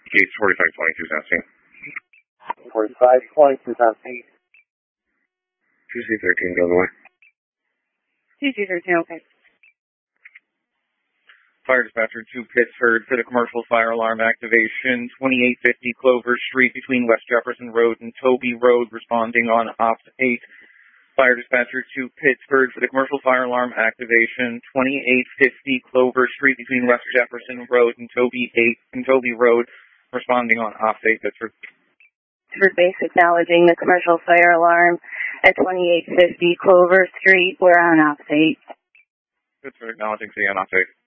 Gates 4522 South St. 4522 South St. 2C13 goes away. 2C13, okay. Fire dispatcher to Pittsford for the commercial fire alarm activation, 2850 Clover Street between West Jefferson Road and Toby Road, responding on Ops 8. Fire dispatcher to Pittsford for the commercial fire alarm activation, 2850 Clover Street between West Jefferson Road and Toby Road, responding on Ops 8 Pittsford. Pittsford base acknowledging the commercial fire alarm at 2850 Clover Street. We're on Ops 8. Pittsford acknowledging, see you on Ops 8.